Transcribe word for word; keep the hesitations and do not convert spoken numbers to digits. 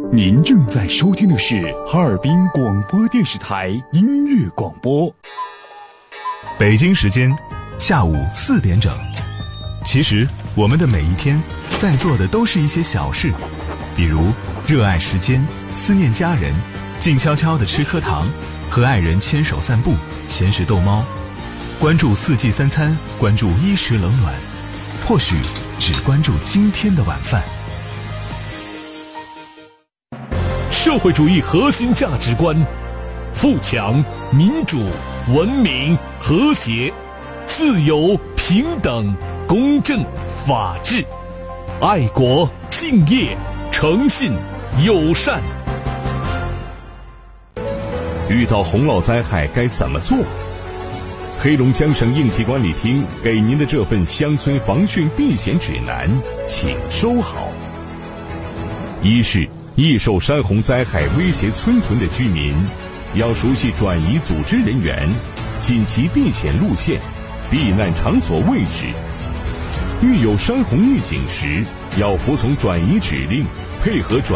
您正在收听的是哈尔滨广播电视台音乐广播。 北京时间下午四点整。其实我们的每一天在做的都是一些小事，比如热爱时间，思念家人，静悄悄地吃颗糖，和爱人牵手散步，闲时逗猫，关注四季三餐，关注衣食冷暖，或许只关注今天的晚饭。 社会主义核心价值观：富强、民主、文明、和谐、自由、平等、公正、法治、爱国、敬业、诚信、友善。 遇到洪涝灾害该怎么做？黑龙江省应急管理厅给您的这份乡村防汛避险指南，请收好。一是易受山洪灾害威胁村屯的居民，要熟悉转移组织人员、紧急避险路线、避难场所位置。遇有山洪预警时，要服从转移指令，配合转